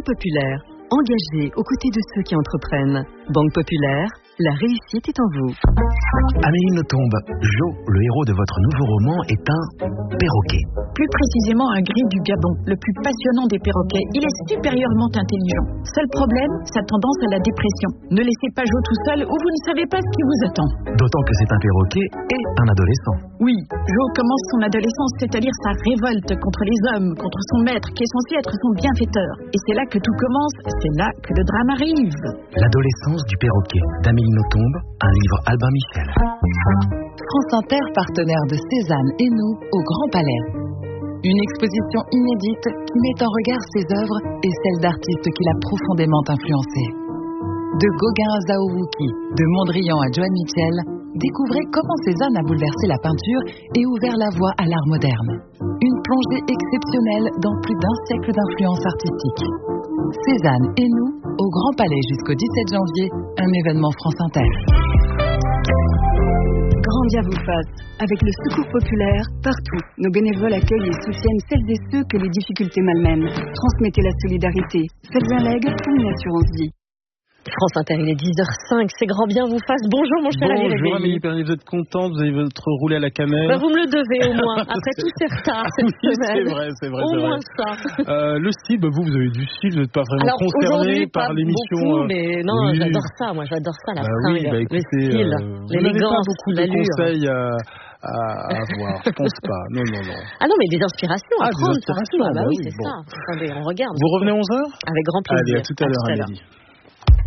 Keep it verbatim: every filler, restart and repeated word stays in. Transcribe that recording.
Populaire, engagée aux côtés de ceux qui entreprennent. Banque Populaire, la réussite est en vous. Amélie Nothomb, Jo, le héros de votre nouveau roman, est un perroquet. Plus précisément un gris du Gabon, le plus passionnant des perroquets. Il est supérieurement intelligent. Seul problème, sa tendance à la dépression. Ne laissez pas Jo tout seul ou vous ne savez pas ce qui vous attend. D'autant que c'est un perroquet et un adolescent. Oui, Jo commence son adolescence, c'est-à-dire sa révolte contre les hommes, contre son maître qui est censé être son bienfaiteur. Et c'est là que tout commence, c'est là que le drame arrive. L'adolescence du perroquet, d'Amélie Nothomb, un livre Albin Michel. France Inter, partenaire de Cézanne et nous au Grand Palais. Une exposition inédite qui met en regard ses œuvres et celles d'artistes qui l'a profondément influencé. De Gauguin à Zhao Wuqi, de Mondrian à Joan Mitchell, découvrez comment Cézanne a bouleversé la peinture et ouvert la voie à l'art moderne. Une plongée exceptionnelle dans plus d'un siècle d'influence artistique. Cézanne et nous, au Grand Palais jusqu'au dix-sept janvier, un événement France Inter. Grand bien vous fasse. Avec le Secours Populaire, partout, nos bénévoles accueillent et soutiennent celles et ceux que les difficultés malmènent. Transmettez la solidarité. Faites un leg ou une assurance vie. France Inter, il est dix heures cinq, c'est grand bien vous fasse. Bonjour mon cher Ali Bonjour Réveillé. Amélie Pernier, vous êtes contente, vous avez votre roulé à la camelle. Bah, vous me le devez au moins, après tous ces retards cette Oui, semaine. c'est vrai, c'est vrai. Au c'est moins vrai. ça. Euh, le style, bah, vous, vous avez du style, vous n'êtes pas vraiment Alors concerné aujourd'hui, par pas l'émission. beaucoup, euh, mais non, oui. j'adore ça, moi j'adore ça, la Bah fringue, oui, bah, écoutez, le style, euh, vous n'avez pas l'élégance, beaucoup de l'allure. conseils à, à, à avoir, je pense pas. Non, non, non. Ah non, mais des inspirations à Ah, des prendre inspirations, partout. Ah bah bah oui, oui, c'est bon. ça. Attendez, on regarde. Vous revenez à onze heures? Avec grand plaisir. Allez, à tout à l'heure, Amélie.